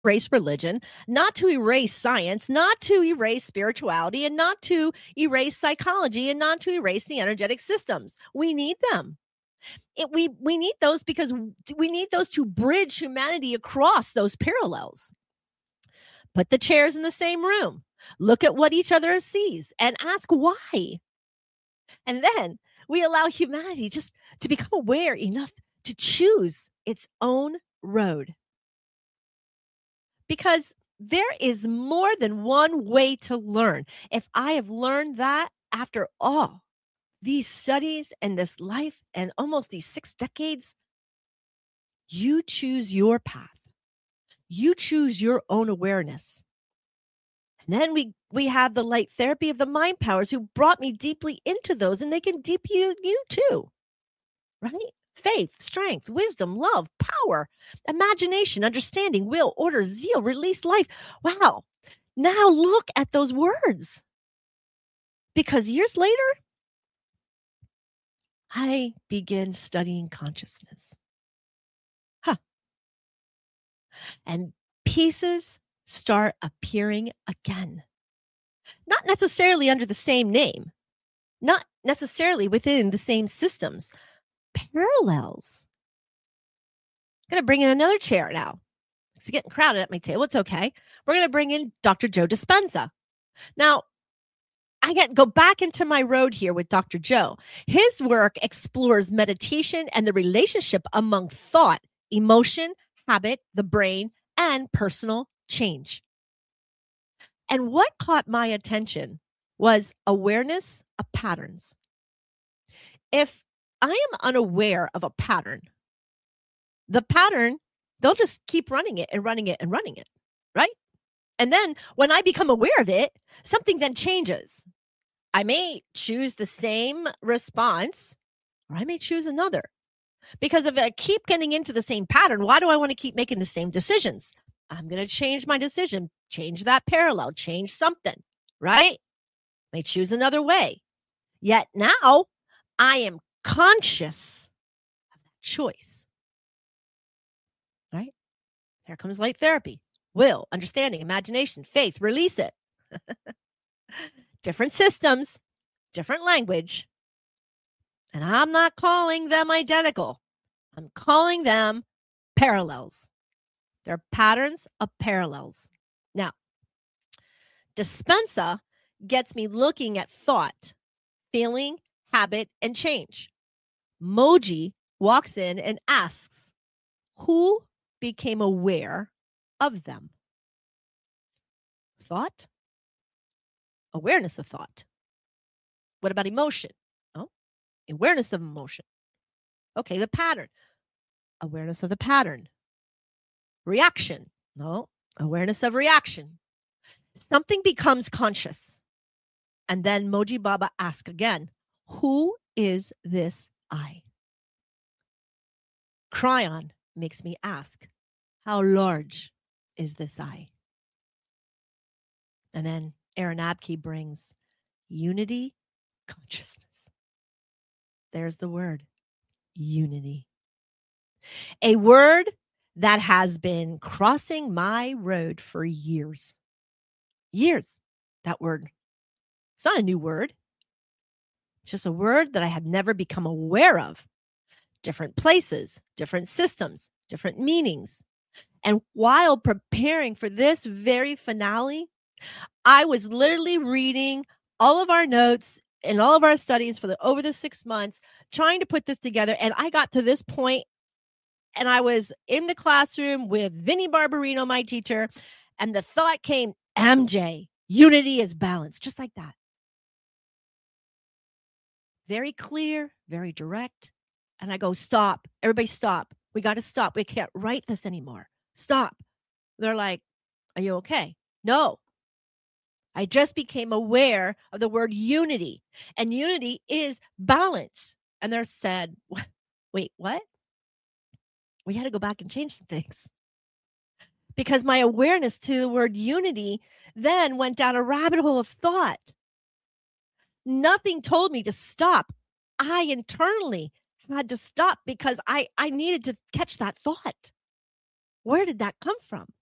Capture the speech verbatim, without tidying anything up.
erase religion, not to erase science, not to erase spirituality, and not to erase psychology, and not to erase the energetic systems. We need them. It, we we need those because we need those to bridge humanity across those parallels. Put the chairs in the same room. Look at what each other sees and ask why. And then we allow humanity just to become aware enough to choose its own road. Because there is more than one way to learn. If I have learned that after all these studies and this life and almost these six decades, you choose your path. You choose your own awareness. And then we, we have the light therapy of the mind powers who brought me deeply into those, and they can deep you, you too, right? Faith, strength, wisdom, love, power, imagination, understanding, will, order, zeal, release, life. Wow. Now look at those words. Because years later, I began studying consciousness. Huh. And pieces start appearing again. Not necessarily under the same name, not necessarily within the same systems. Parallels. I'm going to bring in another chair now. It's getting crowded at my table. It's okay. We're going to bring in Doctor Joe Dispenza. Now, I get go back into my road here with Doctor Joe. His work explores meditation and the relationship among thought, emotion, habit, the brain, and personal change. And what caught my attention was awareness of patterns. If I am unaware of a pattern, the pattern, they'll just keep running it and running it and running it, right? And then when I become aware of it, something then changes. I may choose the same response, or I may choose another. Because if I keep getting into the same pattern, why do I want to keep making the same decisions? I'm going to change my decision, change that parallel, change something, right? May choose another way. Yet now I am conscious of that choice, right? Here comes light therapy, will, understanding, imagination, faith, release it. Different systems, different language. And I'm not calling them identical. I'm calling them parallels. They're patterns of parallels. Now, Dispenza gets me looking at thought, feeling, habit, and change. Moji walks in and asks, who became aware of them? Thought? Awareness of thought. What about emotion? Oh, awareness of emotion. Okay, the pattern. Awareness of the pattern. Reaction. No, awareness of reaction. Something becomes conscious. And then Moji Baba asks again, who is this I? Cryon makes me ask, how large is this I? And then Aaron Abke brings unity consciousness. There's the word, unity. A word that has been crossing my road for years. Years, that word. It's not a new word. It's just a word that I have never become aware of. Different places, different systems, different meanings. And while preparing for this very finale, I was literally reading all of our notes and all of our studies for the over the six months, trying to put this together. And I got to this point, and I was in the classroom with Vinnie Barbarino, my teacher, and the thought came, M J, unity is balance, just like that. Very clear, very direct. And I go, stop. Everybody stop. We got to stop. We can't write this anymore. Stop. They're like, are you okay? No. I just became aware of the word unity. And unity is balance. And they're said, wait, what? We had to go back and change some things. Because my awareness to the word unity then went down a rabbit hole of thought. Nothing told me to stop. I internally had to stop because I, I needed to catch that thought. Where did that come from?